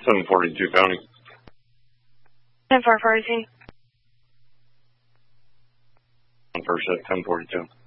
742 County. 10-4 for routine. First at 1042.